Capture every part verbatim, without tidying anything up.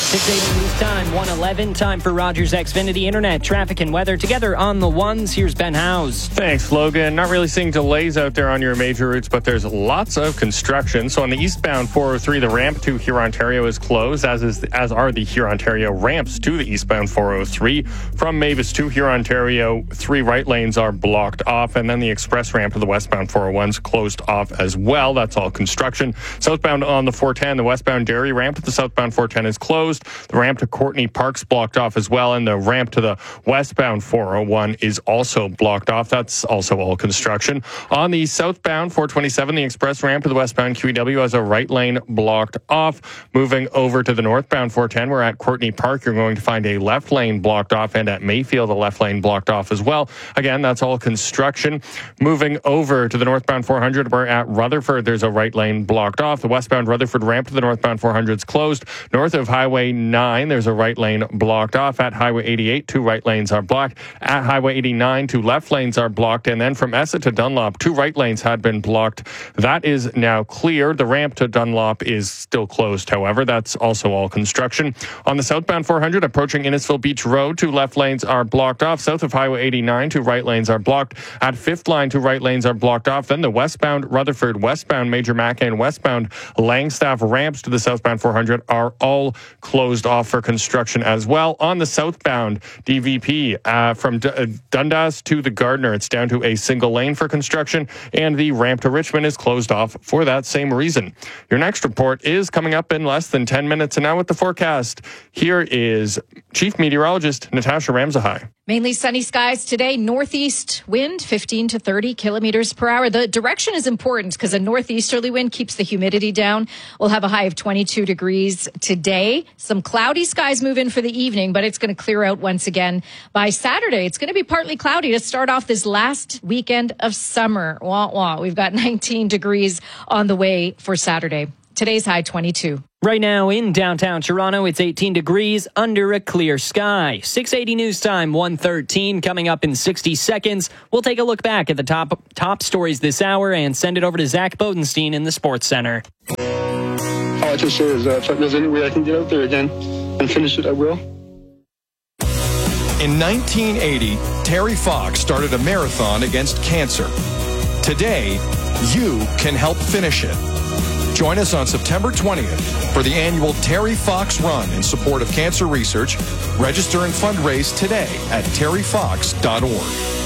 six eighty News Time, one eleven. Time for Rogers Xfinity Internet. Traffic and weather together on the ones. Here's Ben Howes. Thanks, Logan. Not really seeing delays out there on your major routes, but there's lots of construction. So on the eastbound four oh three, the ramp to Hurontario is closed, as is as are the Hurontario ramps to the eastbound four oh three. From Mavis to Hurontario, three right lanes are blocked off, and then the express ramp to the westbound four oh one is closed off as well. That's all construction. Southbound on the four ten, the westbound Derry ramp to the southbound four ten is closed. The ramp to Courtney Park's blocked off as well, and the ramp to the westbound four oh one is also blocked off. That's also all construction. On the southbound four twenty-seven, the express ramp to the westbound Q E W has a right lane blocked off. Moving over to the northbound four ten, we're at Courtney Park. You're going to find a left lane blocked off, and at Mayfield, a left lane blocked off as well. Again, that's all construction. Moving over to the northbound four hundred, we're at Rutherford. There's a right lane blocked off. The westbound Rutherford ramp to the northbound four hundred is closed. North of Highway nine, there's a right lane blocked off. At Highway eighty-eight, two right lanes are blocked. At Highway eighty-nine, two left lanes are blocked. And then from Essa to Dunlop, two right lanes had been blocked. That is now clear. The ramp to Dunlop is still closed, however. That's also all construction. On the southbound four hundred, approaching Innisfil Beach Road, two left lanes are blocked off. South of Highway eighty-nine, two right lanes are blocked. At Fifth Line, two right lanes are blocked off. Then the westbound Rutherford, westbound Major Mac, and westbound Langstaff ramps to the southbound four hundred are all closed off for construction as well. On the southbound D V P, uh, from D- uh, Dundas to the Gardner, it's down to a single lane for construction, and the ramp to Richmond is closed off for that same reason. Your next report is coming up in less than ten minutes, and now with the forecast, here is Chief Meteorologist Natasha Ramsahai. Mainly sunny skies today. Northeast wind, fifteen to thirty kilometers per hour. The direction is important because a northeasterly wind keeps the humidity down. We'll have a high of twenty-two degrees today. Some cloudy skies move in for the evening, but it's going to clear out once again by Saturday. It's going to be partly cloudy to start off this last weekend of summer. Wah, wah. We've got nineteen degrees on the way for Saturday. Today's high twenty-two. Right now in downtown Toronto, it's eighteen degrees under a clear sky. six eighty News Time, one thirteen. Coming up in sixty seconds, we'll take a look back at the top top stories this hour and send it over to Zach Bodenstein in the Sports Center. All I can say is that if there's any way I can get out there again and finish it, I will. In nineteen eighty, Terry Fox started a marathon against cancer. Today, you can help finish it. Join us on September twentieth for the annual Terry Fox Run in support of cancer research. Register and fundraise today at terry fox dot org.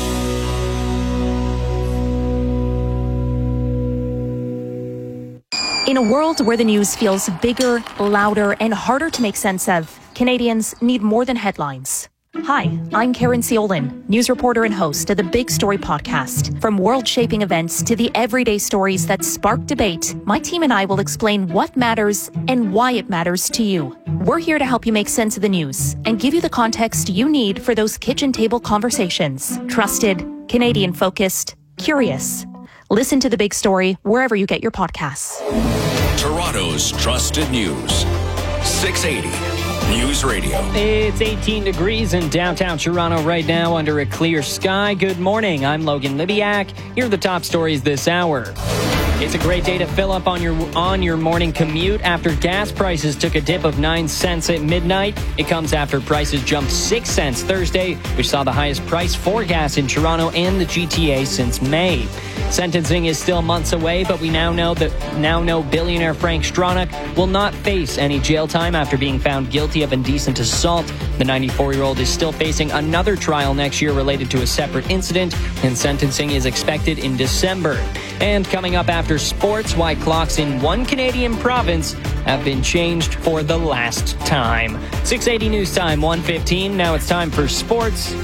In a world where the news feels bigger, louder, and harder to make sense of, Canadians need more than headlines. Hi, I'm Karen Ciolin, news reporter and host of the Big Story podcast. From world-shaping events to the everyday stories that spark debate, my team and I will explain what matters and why it matters to you. We're here to help you make sense of the news and give you the context you need for those kitchen table conversations. Trusted, Canadian-focused, curious. Listen to The Big Story wherever you get your podcasts. Toronto's trusted news. six eighty News Radio. It's eighteen degrees in downtown Toronto right now under a clear sky. Good morning. I'm Logan Libiak. Here are the top stories this hour. It's a great day to fill up on your on your morning commute after gas prices took a dip of nine cents at midnight. It comes after prices jumped six cents Thursday, which saw the highest price for gas in Toronto and the G T A since May. Sentencing is still months away, but we now know that now know billionaire Frank Stronach will not face any jail time after being found guilty of indecent assault. The ninety-four-year-old is still facing another trial next year related to a separate incident, and sentencing is expected in December. And coming up after sports, why clocks in one Canadian province have been changed for the last time. six eighty News Time, one fifteen. Now it's time for sports.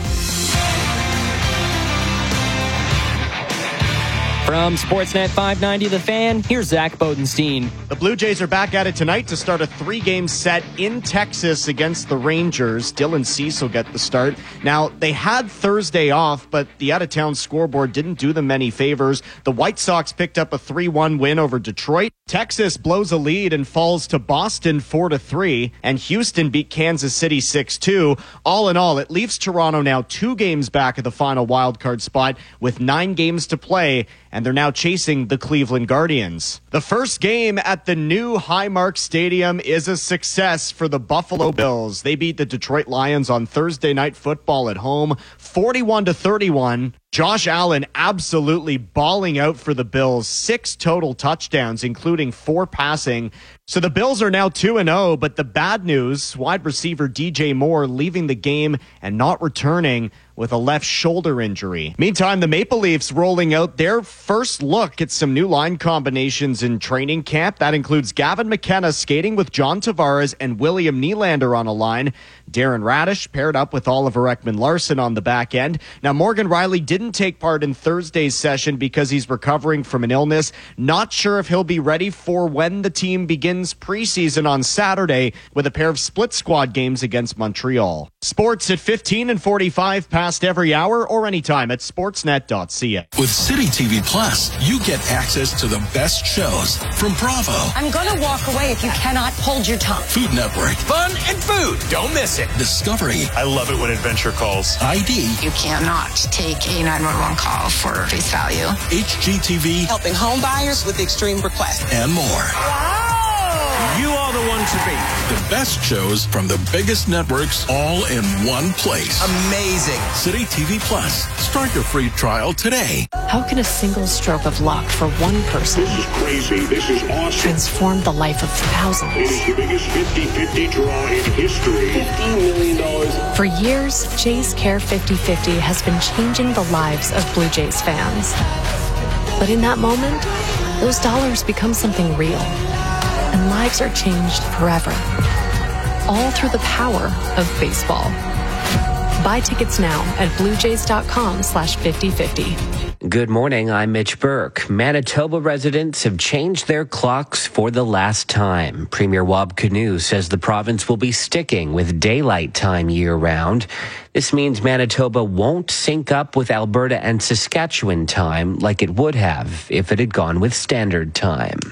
From Sportsnet five ninety The Fan, here's Zach Bodenstein. The Blue Jays are back at it tonight to start a three-game set in Texas against the Rangers. Dylan Cease will get the start. Now, they had Thursday off, but the out-of-town scoreboard didn't do them many favors. The White Sox picked up a three one win over Detroit. Texas blows a lead and falls to Boston four to three, and Houston beat Kansas City six two. All in all, it leaves Toronto now two games back at the final wildcard spot with nine games to play, and and they're now chasing the Cleveland Guardians. The first game at the new Highmark Stadium is a success for the Buffalo Bills. They beat the Detroit Lions on Thursday Night Football at home, forty-one to thirty-one. Josh Allen absolutely balling out for the Bills. Six total touchdowns, including four passing. So the Bills are now two and oh, but the bad news, wide receiver D J Moore leaving the game and not returning with a left shoulder injury. Meantime, the Maple Leafs rolling out their first look at some new line combinations in training camp. That includes Gavin McKenna skating with John Tavares and William Nylander on a line. Darren Radish paired up with Oliver Ekman-Larsson on the back end. Now, Morgan Rielly didn't take part in Thursday's session because he's recovering from an illness. Not sure if he'll be ready for when the team begins preseason on Saturday with a pair of split squad games against Montreal. Sports at fifteen and forty-five past every hour or anytime at sportsnet dot c a. With City T V Plus, you get access to the best shows from Bravo. I'm going to walk away if you cannot hold your tongue. Food Network. Fun and food. Don't miss it. Discovery. I love it when adventure calls. I D. You cannot take a nine one one call for face value. H G T V. Helping home buyers with extreme requests. And more. Wow. You are the one to be. The best shows from the biggest networks all in one place. Amazing. City T V Plus. Start your free trial today. How can a single stroke of luck for one person This is crazy. This is awesome. transform the life of thousands? It is the biggest fifty-fifty draw in history. fifteen million dollars. For years, Jays Care fifty fifty has been changing the lives of Blue Jays fans. But in that moment, those dollars become something real. And lives are changed forever. All through the power of baseball. Buy tickets now at bluejays.com slash 5050. Good morning, I'm Mitch Burke. Manitoba residents have changed their clocks for the last time. Premier Wab Kinew says the province will be sticking with daylight time year-round. This means Manitoba won't sync up with Alberta and Saskatchewan time like it would have if it had gone with standard time.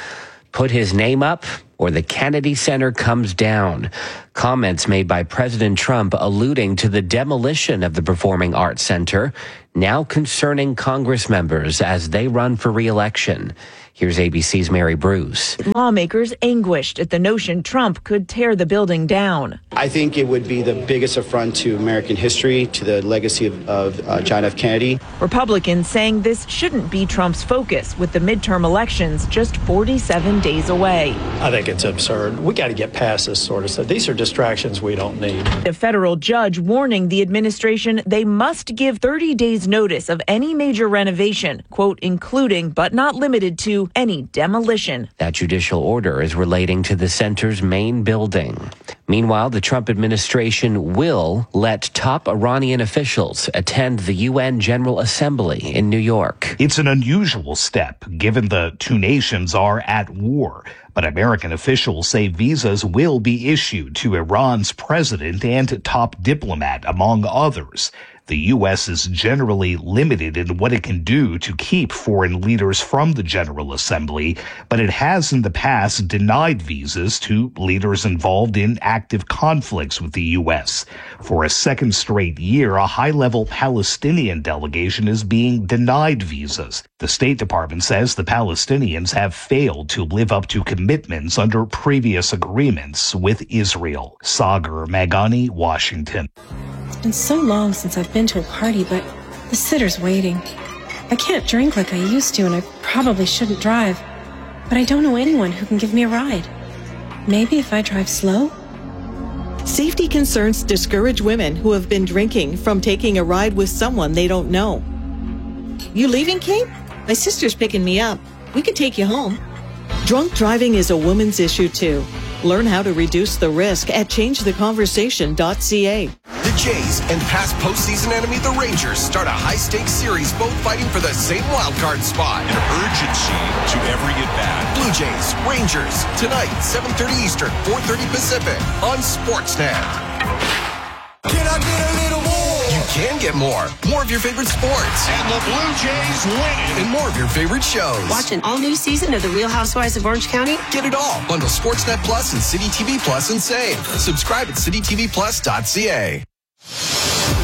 Put his name up, or the Kennedy Center comes down. Comments made by President Trump alluding to the demolition of the Performing Arts Center, now concerning Congress members as they run for re-election. Here's A B C's Mary Bruce. Lawmakers anguished at the notion Trump could tear the building down. I think it would be the biggest affront to American history, to the legacy of, of uh, John F. Kennedy. Republicans saying this shouldn't be Trump's focus with the midterm elections just forty-seven days away. I think it's absurd. We got to get past this sort of stuff. These are distractions we don't need. A federal judge warning the administration they must give thirty days notice of any major renovation, quote, including but not limited to any demolition. That judicial order is relating to the center's main building. Meanwhile, the Trump administration will let top Iranian officials attend the U N General Assembly in New York. It's an unusual step, given the two nations are at war. But American officials say visas will be issued to Iran's president and top diplomat, among others. The U S is generally limited in what it can do to keep foreign leaders from the General Assembly, but it has in the past denied visas to leaders involved in active conflicts with the U S. For a second straight year, a high-level Palestinian delegation is being denied visas. The State Department says the Palestinians have failed to live up to commitments under previous agreements with Israel. Sagar Magani, Washington. It's been so long since I've been to a party, but the sitter's waiting. I can't drink like I used to, and I probably shouldn't drive. But I don't know anyone who can give me a ride. Maybe if I drive slow? Safety concerns discourage women who have been drinking from taking a ride with someone they don't know. You leaving, Kate? My sister's picking me up. We could take you home. Drunk driving is a woman's issue, too. Learn how to reduce the risk at change the conversation dot c a. The Jays and past postseason enemy, the Rangers, start a high-stakes series, both fighting for the same wildcard spot. An urgency to every at-bat. Blue Jays, Rangers, tonight, seven thirty Eastern, four thirty Pacific, on Sportsnet. Can I get a little more? You can get more. More of your favorite sports. And the Blue Jays win. And more of your favorite shows. Watch an all-new season of The Real Housewives of Orange County. Get it all. Bundle Sportsnet Plus and City T V Plus and save. Subscribe at city t v plus dot c a.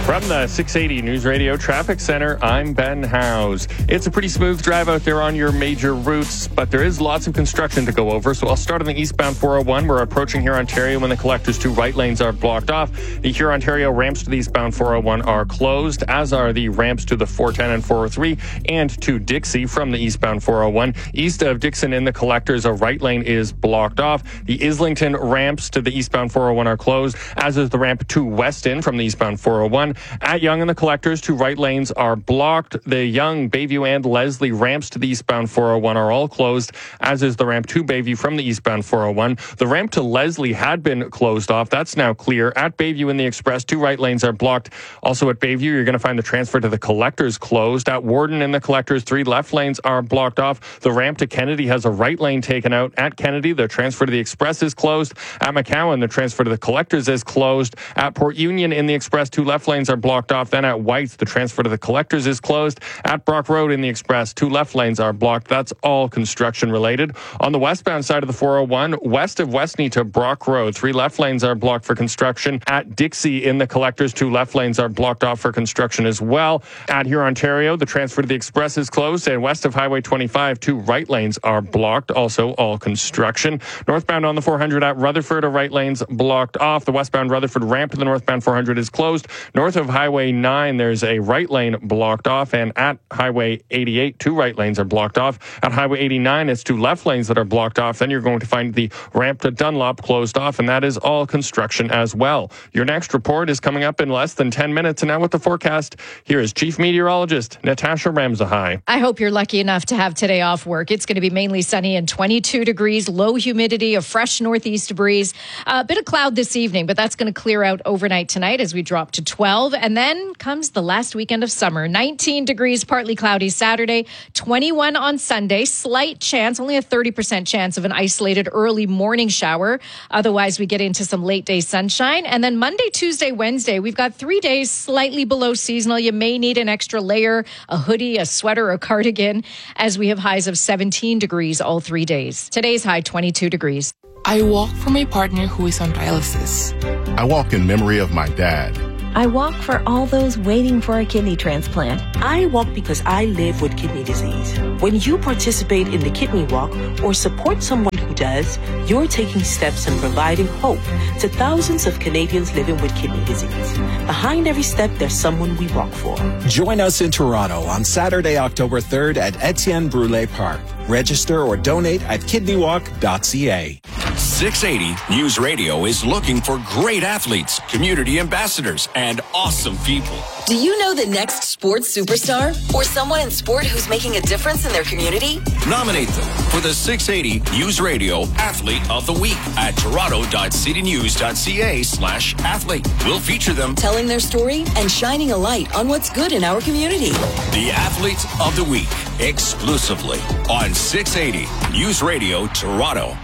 From the six eighty News Radio Traffic Center, I'm Ben Howes. It's a pretty smooth drive out there on your major routes, but there is lots of construction to go over. So I'll start on the eastbound four oh one. We're approaching Hurontario when the collector's two right lanes are blocked off. The Hurontario ramps to the eastbound four oh one are closed, as are the ramps to the four ten and four oh three and to Dixie from the eastbound four oh one. East of Dixon in the collectors, a right lane is blocked off. The Islington ramps to the eastbound four oh one are closed, as is the ramp to Weston from the eastbound four oh one. At Yonge and the collectors, two right lanes are blocked. The Yonge, Bayview, and Leslie ramps to the eastbound four oh one are all closed, as is the ramp to Bayview from the eastbound four oh one. The ramp to Leslie had been closed off. That's now clear. At Bayview in the express, two right lanes are blocked. Also at Bayview, you're going to find the transfer to the collectors closed. At Warden in the collectors, three left lanes are blocked off. The ramp to Kennedy has a right lane taken out. At Kennedy, the transfer to the express is closed. At McCowan, the transfer to the collectors is closed. At Port Union in the express, two left lanes are blocked off. Then at White's, the transfer to the collectors is closed. At Brock Road in the express, two left lanes are blocked. That's all construction related. On the westbound side of the four oh one, west of Westney to Brock Road, three left lanes are blocked for construction. At Dixie in the collectors, two left lanes are blocked off for construction as well. At Hurontario, the transfer to the express is closed. And west of Highway twenty-five, two right lanes are blocked. Also all construction. Northbound on the four hundred at Rutherford, a right lane's blocked off. The westbound Rutherford ramp to the northbound four hundred is closed. North of Highway nine, there's a right lane blocked off. And at Highway eighty-eight, two right lanes are blocked off. At Highway eighty-nine, it's two left lanes that are blocked off. Then you're going to find the ramp to Dunlop closed off, and that is all construction as well. Your next report is coming up in less than ten minutes. And now with the forecast, here is Chief Meteorologist Natasha Ramzahai. I hope you're lucky enough to have today off work. It's going to be mainly sunny and twenty-two degrees, low humidity, a fresh northeast breeze. A bit of cloud this evening, but that's going to clear out overnight tonight as we drop to twelve. And then comes the last weekend of summer. nineteen degrees, partly cloudy Saturday, twenty-one on Sunday. Slight chance, only a thirty percent chance of an isolated early morning shower. Otherwise, we get into some late day sunshine. And then Monday, Tuesday, Wednesday, we've got three days slightly below seasonal. You may need an extra layer, a hoodie, a sweater, a cardigan, as we have highs of seventeen degrees all three days. Today's high, twenty-two degrees. I walk for my partner who is on dialysis. I walk in memory of my dad. I walk for all those waiting for a kidney transplant. I walk because I live with kidney disease. When you participate in the Kidney Walk or support someone who does, you're taking steps and providing hope to thousands of Canadians living with kidney disease. Behind every step, there's someone we walk for. Join us in Toronto on Saturday, October third at Etienne Brule Park. Register or donate at kidney walk dot c a. six eighty News Radio is looking for great athletes, community ambassadors, and awesome people. Do you know the next sports superstar? Or someone in sport who's making a difference in their community? Nominate them for the six eighty News Radio Athlete of the Week at toronto dot c d news dot c a slash athlete. We'll feature them telling their story and shining a light on what's good in our community. The Athlete of the Week, exclusively on six eighty News Radio Toronto.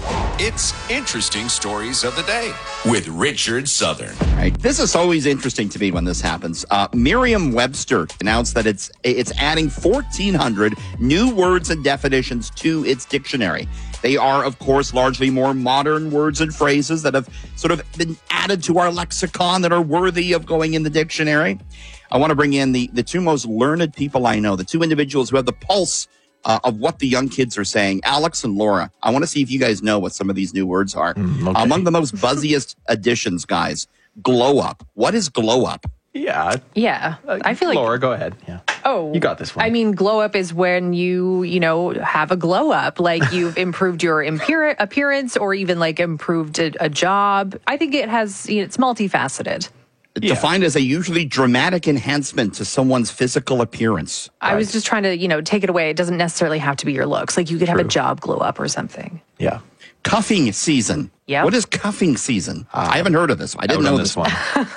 It's Interesting Stories of the Day with Richard Southern. Right. This is always interesting to me when this happens. Uh, Merriam-Webster announced that it's it's adding fourteen hundred new words and definitions to its dictionary. They are, of course, largely more modern words and phrases that have sort of been added to our lexicon that are worthy of going in the dictionary. I want to bring in the, the two most learned people I know, the two individuals who have the pulse Uh, of what the young kids are saying. Alex and Laura, I want to see if you guys know what some of these new words are. Mm, okay. Among the most buzziest additions, guys, glow up. What is glow up? Yeah. Yeah. Uh, I feel like Laura, go ahead. Yeah. Oh, you got this one. I mean, glow up is when you, you know, have a glow up, like you've improved your impure appearance or even like improved a, a job. I think it has, you know, it's multifaceted. Yeah. Defined as a usually dramatic enhancement to someone's physical appearance. I right. was just trying to, you know, take it away. It doesn't necessarily have to be your looks. Like you could have True. a job glow up or something. Yeah. Cuffing season. Yeah. What is cuffing season? Uh, I haven't heard of this. I didn't know this one.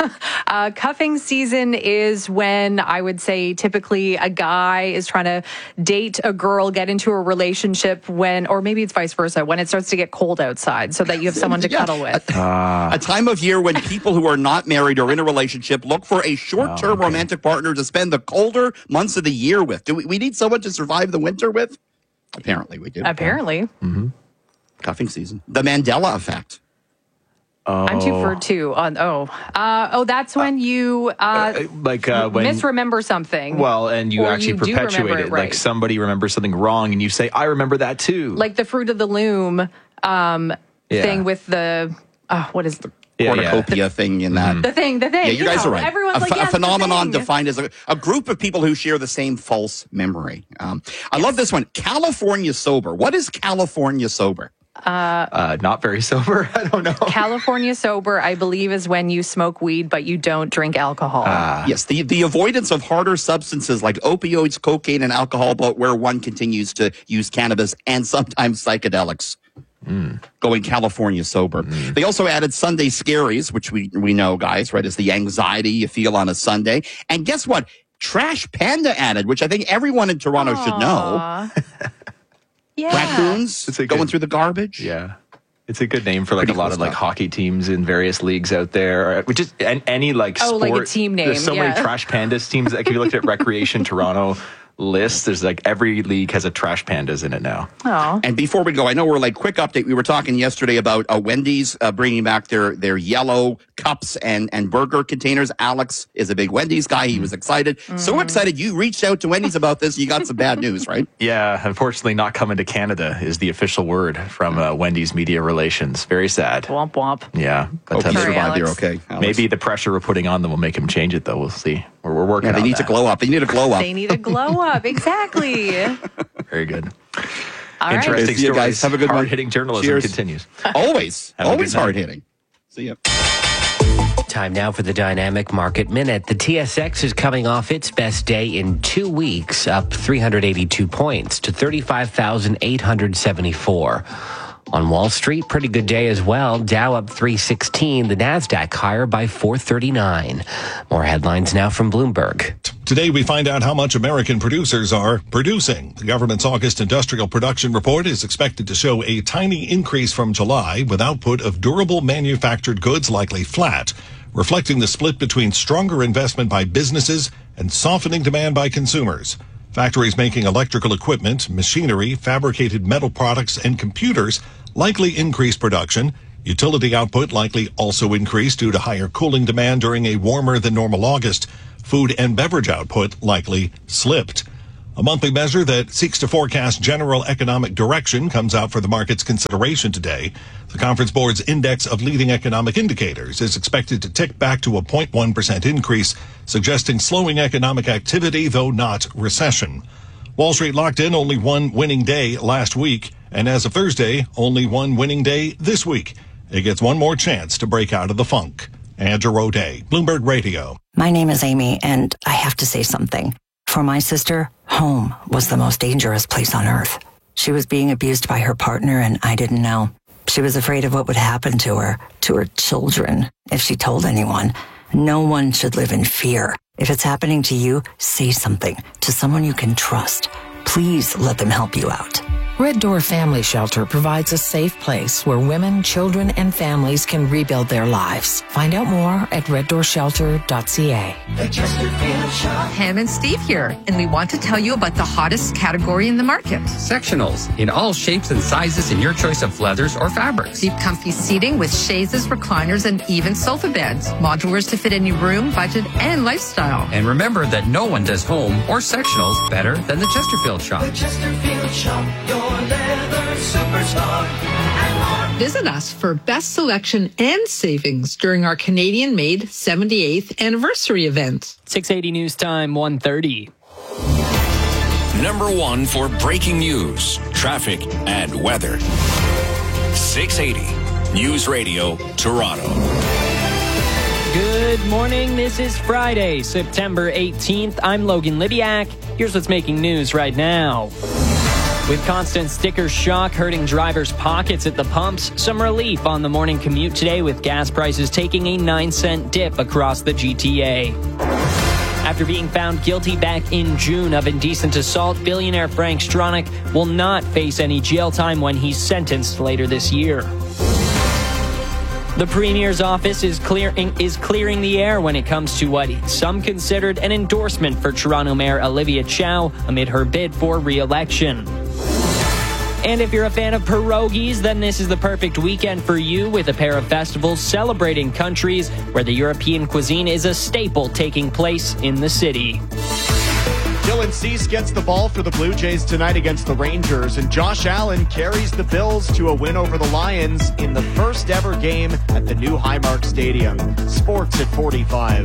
uh, cuffing season is when I would say typically a guy is trying to date a girl, get into a relationship when, or maybe it's vice versa, when it starts to get cold outside so that you have someone to yeah. cuddle with. A, uh, a time of year when people who are not married or in a relationship look for a short-term oh, okay. romantic partner to spend the colder months of the year with. Do we, we need someone to survive the winter with? Apparently we do. Apparently. Mm-hmm. Cuffing season. The Mandela effect. Oh. I'm two for two on, oh. Uh, oh, that's when you uh, uh, like uh, when, misremember something. Well, and you actually you perpetuate it. it right. Like somebody remembers something wrong and you say, I remember that too. Like the Fruit of the Loom um, yeah. thing with the, uh, what is the yeah, cornucopia yeah. thing in that. The thing, the thing. Yeah, you, you guys know, are right. Everyone's a, like, ph- yes, a phenomenon the defined as a, a group of people who share the same false memory. Um, I yes. love this one. California sober. What is California sober? Uh, uh, not very sober. I don't know. California sober, I believe, is when you smoke weed, but you don't drink alcohol. Uh, yes, the, the avoidance of harder substances like opioids, cocaine, and alcohol, but where one continues to use cannabis and sometimes psychedelics. Mm. Going California sober. Mm. They also added Sunday scaries, which we, we know, guys, right, is the anxiety you feel on a Sunday. And guess what? Trash Panda added, which I think everyone in Toronto Aww. should know. Yeah. Raccoons it's a going good, through the garbage. Yeah. It's a good name for like Pretty a lot cool of like stuff. hockey teams in various leagues out there, which is and any like oh, sport. like a team name. There's so yeah. many Trash Pandas teams. Like if you looked at Recreation Toronto list, there's like every league has a Trash Pandas in it now. Oh. And before we go, I know we're like quick update. We were talking yesterday about uh, Wendy's uh, bringing back their their yellow cups and and burger containers. Alex is a big Wendy's guy. He was excited, mm. so excited. You reached out to Wendy's about this. And you got some bad news, right? Yeah, unfortunately, not coming to Canada is the official word from uh, Wendy's media relations. Very sad. Womp womp. Yeah, but okay. uh, survive here, okay. Alex. Maybe the pressure we're putting on them will make him change it, though. We'll see. We're, we're working. Yeah, they on need that. to glow up. They need a glow up. They need a glow up. Exactly. Very good. All Interesting right. See you guys. Have a good one. Hard-hitting journalism Cheers. continues. Always. Always hard-hitting. See ya. Time now for the Dynamic Market Minute. The T S X is coming off its best day in two weeks, up three hundred eighty-two points to thirty-five thousand eight hundred seventy-four. On Wall Street, pretty good day as well. Dow up three sixteen, the Nasdaq higher by four thirty-nine. More headlines now from Bloomberg. Today we find out how much American producers are producing. The government's August industrial production report is expected to show a tiny increase from July, with output of durable manufactured goods likely flat, reflecting the split between stronger investment by businesses and softening demand by consumers. Factories making electrical equipment, machinery, fabricated metal products, and computers likely increase production. Utility output likely also increase due to higher cooling demand during a warmer than normal August. Food and beverage output likely slipped. A monthly measure that seeks to forecast general economic direction comes out for the market's consideration today. The Conference Board's Index of Leading Economic Indicators is expected to tick back to a zero point one percent increase, suggesting slowing economic activity, though not recession. Wall Street locked in only one winning day last week, and as of Thursday, only one winning day this week. It gets one more chance to break out of the funk. Andrew O'Day, Bloomberg Radio. My name is Amy, and I have to say something. For my sister, home was the most dangerous place on earth. She was being abused by her partner, and I didn't know. She was afraid of what would happen to her, to her children, if she told anyone. No one should live in fear. If it's happening to you, say something to someone you can trust. Please let them help you out. Red Door Family Shelter provides a safe place where women, children, and families can rebuild their lives. Find out more at red door shelter dot c a. Pam and Steve here, and we want to tell you about the hottest category in the market. Sectionals in all shapes and sizes in your choice of leathers or fabrics. Deep, comfy seating with chaises, recliners, and even sofa beds. Modulars to fit any room, budget, and lifestyle. And remember that no one does home or sectionals better than the Chesterfield Shop. The Chesterfield Shop, your leather superstar. Visit us for best selection and savings during our Canadian-made seventy-eighth anniversary event. six eighty News Time, one thirty. Number one for breaking news, traffic, and weather. six eighty News Radio, Toronto. Good morning. This is Friday, September eighteenth. I'm Logan Libiak. Here's what's making news right now. With constant sticker shock hurting drivers' pockets at the pumps, some relief on the morning commute today with gas prices taking a nine cent dip across the G T A. After being found guilty back in June of indecent assault, billionaire Frank Stronach will not face any jail time when he's sentenced later this year. The Premier's office is clearing is clearing the air when it comes to what some considered an endorsement for Toronto Mayor Olivia Chow amid her bid for re-election. And if you're a fan of pierogies, then this is the perfect weekend for you with a pair of festivals celebrating countries where the European cuisine is a staple taking place in the city. Dylan Cease gets the ball for the Blue Jays tonight against the Rangers, and Josh Allen carries the Bills to a win over the Lions in the first ever game at the new Highmark Stadium. Sports at forty-five.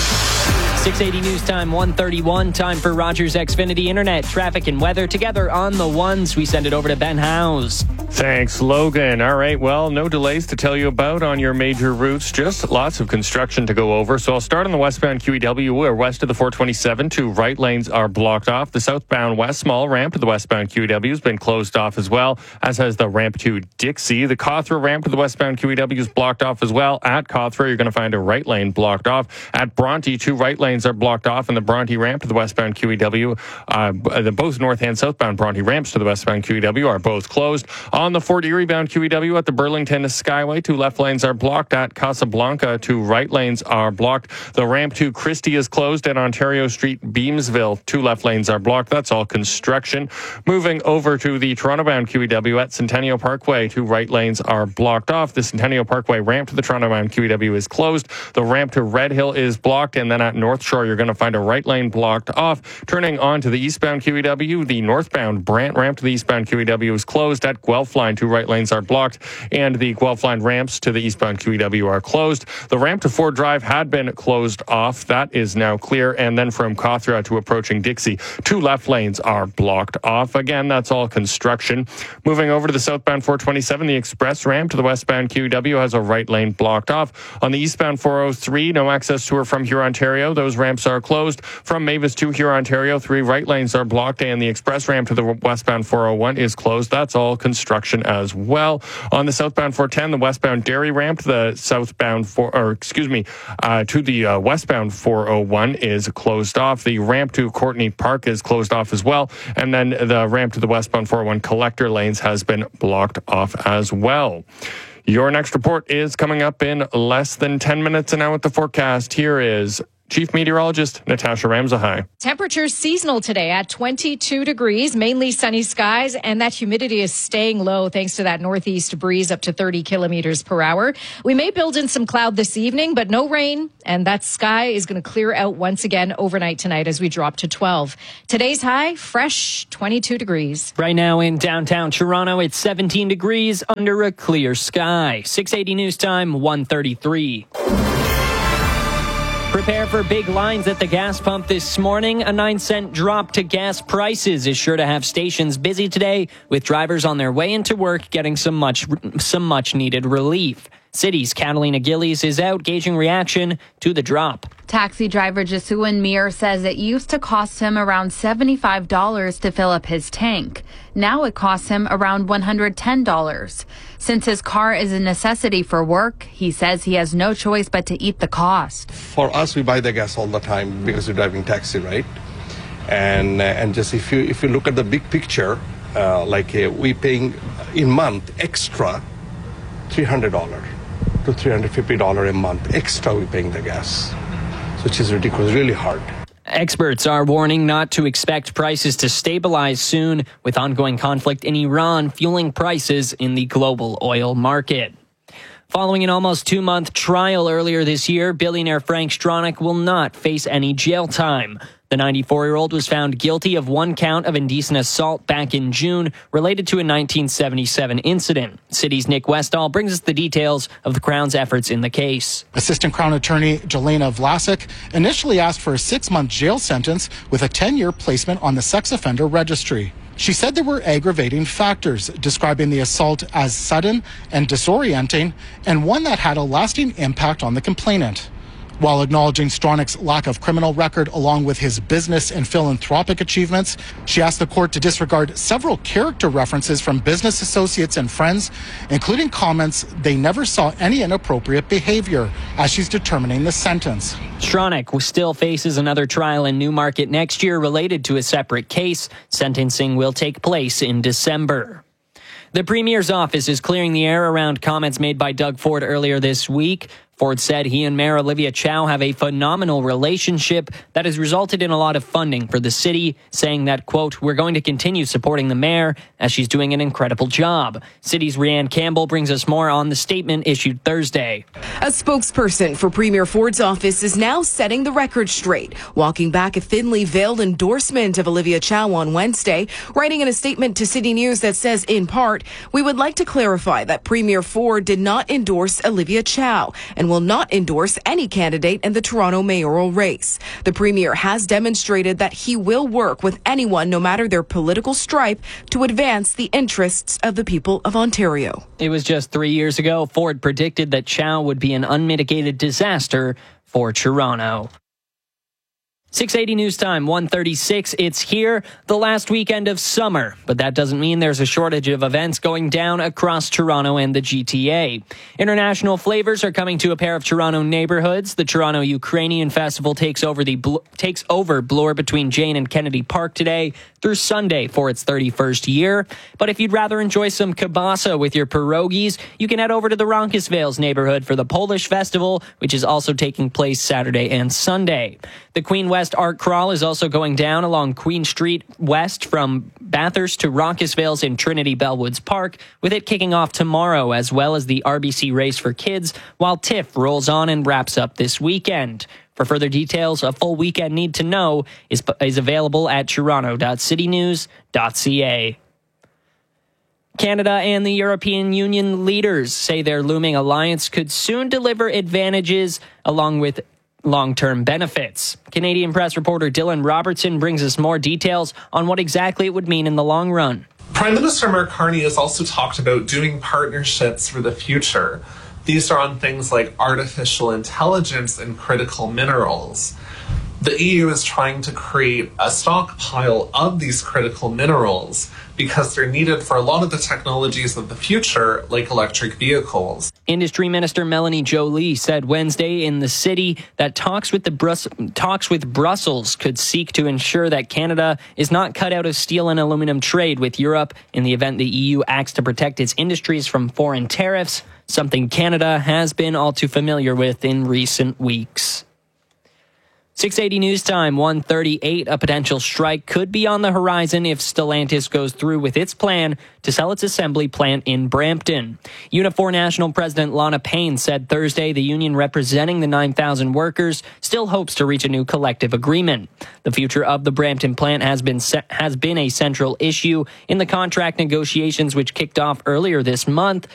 six eighty News Time, one thirty-one. Time for Rogers Xfinity Internet, traffic and weather together on the ones. We send it over to Ben Howes. Thanks, Logan. All right, well, no delays to tell you about on your major routes, just lots of construction to go over. So I'll start on the westbound Q E W, where west of the four twenty-seven, two right lanes are blocked off. The southbound West Mall ramp to the westbound Q E W has been closed off as well, as has the ramp to Dixie. The Cawthra ramp to the westbound Q E W is blocked off as well. At Cawthra, you're going to find a right lane blocked off. At Bronte, two right lanes are blocked off, and the Bronte ramp to the westbound Q E W, uh, the both north and southbound Bronte ramps to the westbound Q E W are both closed. On the Fort Erie bound Q E W at the Burlington Skyway, two left lanes are blocked. At Casablanca, two right lanes are blocked. The ramp to Christie is closed. At Ontario Street, Beamsville, two left lanes are blocked. That's all construction. Moving over to the Toronto bound Q E W at Centennial Parkway, two right lanes are blocked off. The Centennial Parkway ramp to the Toronto bound Q E W is closed. The ramp to Red Hill is blocked, and then at North Shore, you're going to find a right lane blocked off. Turning on to the eastbound Q E W, the northbound Brant ramp to the eastbound Q E W is closed. At Guelph Line, two right lanes are blocked, and the Guelph Line ramps to the eastbound Q E W are closed. The ramp to Ford Drive had been closed off. That is now clear. And then from Cawthra to approaching Dixie, two left lanes are blocked off. Again, that's all construction. Moving over to the southbound four twenty-seven, the express ramp to the westbound Q E W has a right lane blocked off. On the eastbound four oh three, no access to or from Huron, Ontario. Those ramps are closed. From Mavis to Huron, Ontario, three right lanes are blocked, and the express ramp to the westbound four oh one is closed. That's all construction as well. On the southbound four ten, the westbound Derry ramp, the southbound four, or excuse me, uh, to the uh, westbound four oh one is closed off. The ramp to Courtney Park is closed off as well, and then the ramp to the westbound four oh one collector lanes has been blocked off as well. Your next report is coming up in less than ten minutes, and now with the forecast, here is Chief Meteorologist Natasha Ramzahai. Temperatures seasonal today at twenty-two degrees, mainly sunny skies, and that humidity is staying low thanks to that northeast breeze up to thirty kilometers per hour. We may build in some cloud this evening, but no rain, and that sky is going to clear out once again overnight tonight as we drop to twelve. Today's high, fresh twenty-two degrees. Right now in downtown Toronto, it's seventeen degrees under a clear sky. six eighty News Time, one thirty-three. Prepare for big lines at the gas pump this morning. A nine cent drop to gas prices is sure to have stations busy today, with drivers on their way into work getting some much some much needed relief. City's Catalina Gillies is out gauging reaction to the drop. Taxi driver Jesuin Mir says it used to cost him around seventy-five dollars to fill up his tank. Now it costs him around one hundred ten dollars. Since his car is a necessity for work, he says he has no choice but to eat the cost. For us, we buy the gas all the time because we're driving taxi, right? And uh, and just if you if you look at the big picture, uh, like uh, we paying in month extra three hundred dollars to three hundred fifty dollars a month extra we paying the gas, which is ridiculous, really hard. Experts are warning not to expect prices to stabilize soon, with ongoing conflict in Iran fueling prices in the global oil market. Following an almost two-month trial earlier this year, billionaire Frank Stronach will not face any jail time. The ninety-four-year-old was found guilty of one count of indecent assault back in June related to a nineteen seventy-seven incident. City's Nick Westall brings us the details of the Crown's efforts in the case. Assistant Crown Attorney Jelena Vlasic initially asked for a six-month jail sentence with a ten-year placement on the sex offender registry. She said there were aggravating factors, describing the assault as sudden and disorienting, and one that had a lasting impact on the complainant. While acknowledging Stronach's lack of criminal record along with his business and philanthropic achievements, she asked the court to disregard several character references from business associates and friends, including comments they never saw any inappropriate behavior, as she's determining the sentence. Stronach still faces another trial in Newmarket next year related to a separate case. Sentencing will take place in December. The Premier's office is clearing the air around comments made by Doug Ford earlier this week. Ford said he and Mayor Olivia Chow have a phenomenal relationship that has resulted in a lot of funding for the city, saying that, quote, we're going to continue supporting the mayor as she's doing an incredible job. City's Rianne Campbell brings us more on the statement issued Thursday. A spokesperson for Premier Ford's office is now setting the record straight, walking back a thinly veiled endorsement of Olivia Chow on Wednesday, writing in a statement to City News that says, in part, we would like to clarify that Premier Ford did not endorse Olivia Chow and will not endorse any candidate in the Toronto mayoral race. The Premier has demonstrated that he will work with anyone, no matter their political stripe, to advance the interests of the people of Ontario. It was just three years ago Ford predicted that Chow would be an unmitigated disaster for Toronto. six eighty News Time, one thirty-six. It's here, the last weekend of summer, but that doesn't mean there's a shortage of events going down across Toronto and the G T A. International flavors are coming to a pair of Toronto neighborhoods. The Toronto Ukrainian Festival takes over the takes over Bloor between Jane and Kennedy Park today through Sunday for its thirty-first year. But if you'd rather enjoy some kielbasa with your pierogies, you can head over to the Roncesvalles neighborhood for the Polish Festival, which is also taking place Saturday and Sunday. The Queen West Art Crawl is also going down along Queen Street West from Bathurst to Roncesvalles in Trinity Bellwoods Park, with it kicking off tomorrow, as well as the R B C Race for Kids, while TIFF rolls on and wraps up this weekend. For further details, a full weekend need to know is, is available at toronto dot city news dot c a. Canada and the European Union leaders say their looming alliance could soon deliver advantages along with long-term benefits. Canadian press reporter Dylan Robertson brings us more details on what exactly it would mean in the long run. Prime Minister Mark Carney has also talked about doing partnerships for the future. These are on things like artificial intelligence and critical minerals. The E U is trying to create a stockpile of these critical minerals because they're needed for a lot of the technologies of the future, like electric vehicles. Industry Minister Melanie Joly said Wednesday in the city that talks with the Brus- talks with Brussels could seek to ensure that Canada is not cut out of steel and aluminum trade with Europe in the event the E U acts to protect its industries from foreign tariffs, something Canada has been all too familiar with in recent weeks. six eighty News Time, one thirty-eight. A potential strike could be on the horizon if Stellantis goes through with its plan to sell its assembly plant in Brampton. Unifor National President Lana Payne said Thursday the union representing the nine thousand workers still hopes to reach a new collective agreement. The future of the Brampton plant has been has been a central issue in the contract negotiations which kicked off earlier this month.